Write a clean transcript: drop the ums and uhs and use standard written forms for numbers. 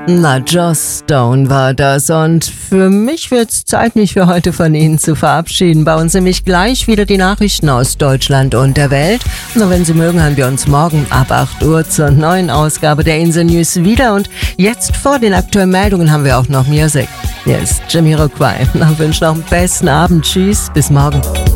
Na, Joss Stone war das und für mich wird's Zeit, mich für heute von Ihnen zu verabschieden. Bei uns nämlich gleich wieder die Nachrichten aus Deutschland und der Welt. Und wenn Sie mögen, hören wir uns morgen ab 8 Uhr zur neuen Ausgabe der Insel News wieder. Und jetzt vor den aktuellen Meldungen haben wir auch noch Music. Hier ist Jamiroquai. Ich wünsche noch einen besten Abend. Tschüss, bis morgen.